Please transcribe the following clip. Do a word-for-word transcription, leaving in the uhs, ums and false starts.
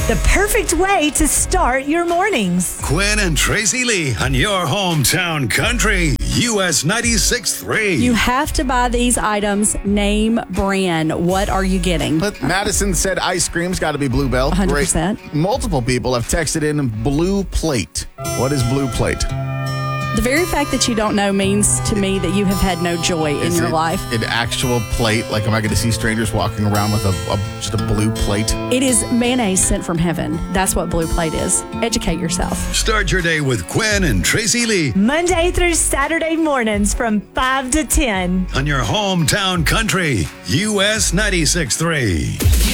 The perfect way to start your mornings. Quinn and Tracy Lee on your hometown country, U S ninety-six point three. You have to buy these items, name brand. What are you getting? But Madison said ice cream's got to be Bluebell. one hundred percent. Great. Multiple people have texted in Blue Plate. What is Blue Plate? The very fact that you don't know means to me that you have had no joy in Is your it life. An actual plate? Like, am I going to see strangers walking around with a, a just a blue plate? It is mayonnaise sent from heaven. That's what Blue Plate is. Educate yourself. Start your day with Quinn and Tracy Lee Monday through Saturday mornings from five to ten. on your hometown country, U S ninety-six point three.